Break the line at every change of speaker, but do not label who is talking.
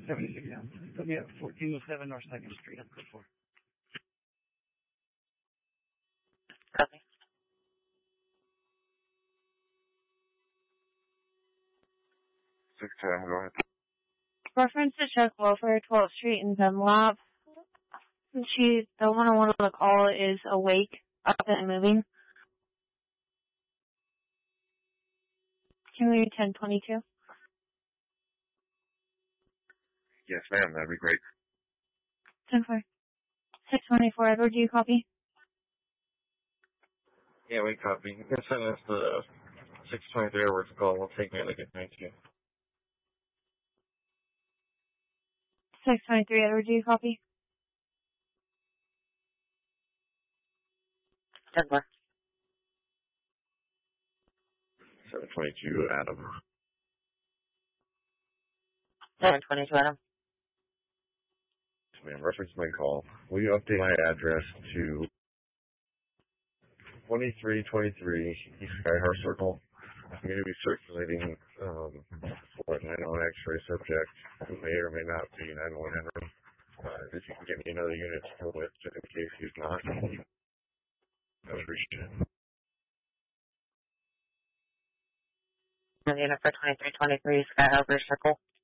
76 down. Put me at 1407 North 2nd Street. I'm good for.
Copy.
610, go ahead.
Reference to Chuck Welfare, 12th Street in Dunlop. The one I wanted to call is awake, up and moving. Can we read 1022?
Yes, ma'am, that'd be great.
10-4. 624, Edward, do you copy?
Yeah, we copy. You can send us the 623 Edwards call. We'll take it like at 19.
623, Edward, do you copy? 10-4.
722 Adam.
722, Adam.
Ma'am, reference my call. Will you update my address to 2323 East Skyhar Circle? I'm going to be circulating for a 911 X-ray subject who may or may not be 911 en route. If you can get me another unit to go with, just in case he's not, I would appreciate it.
The unit for 2323 Sky Harbor Circle.